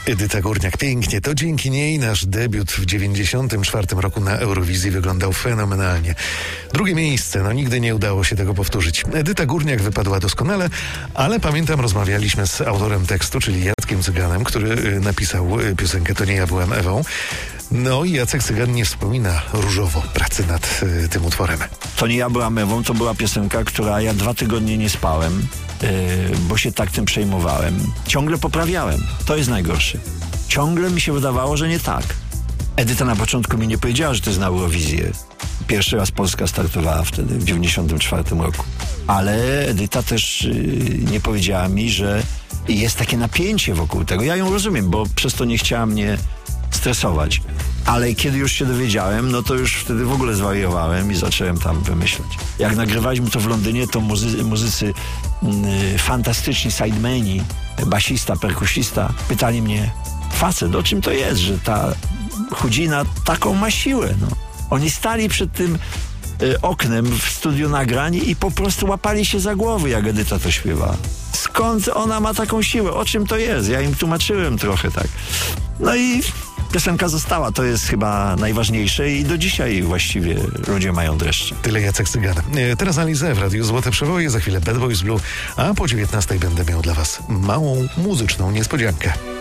Edyta Górniak, pięknie. To dzięki niej nasz debiut w 1994 roku na Eurowizji wyglądał fenomenalnie. Drugie miejsce, no nigdy nie udało się tego powtórzyć. Edyta Górniak wypadła doskonale, ale pamiętam, rozmawialiśmy z autorem tekstu, czyli Jackiem Cyganem, który napisał piosenkę To nie ja byłam Ewą. No i Jacek Cygan nie wspomina różowo pracy nad tym utworem. To nie ja byłam Ewą, to była piosenka, która ja 2 tygodnie nie spałem, bo się tak tym przejmowałem. Ciągle poprawiałem. To jest najgorsze. Ciągle mi się wydawało, że nie tak. Edyta na początku mi nie powiedziała, że to jest na Eurowizję. Pierwszy raz Polska startowała wtedy, w 1994 roku. Ale Edyta też nie powiedziała mi, że jest takie napięcie wokół tego. Ja ją rozumiem, bo przez to nie chciała mnie stresować. Ale kiedy już się dowiedziałem, no to już wtedy w ogóle zwariowałem i zacząłem tam wymyślać. Jak nagrywaliśmy to w Londynie, to muzycy fantastyczni, sidemeni, basista, perkusista, pytali mnie: facet, o czym to jest, że ta chudzina taką ma siłę, no. Oni stali przed tym oknem w studiu nagrań i po prostu łapali się za głowy, jak Edyta to śpiewa. Skąd ona ma taką siłę? O czym to jest? Ja im tłumaczyłem trochę tak. No i piosenka została, to jest chyba najważniejsze i do dzisiaj właściwie ludzie mają dreszcze. Tyle Jacek Cygan. Teraz Alizé w Radiu Złote Przewoje, za chwilę Bad Boys Blue, a po 19 będę miał dla was małą muzyczną niespodziankę.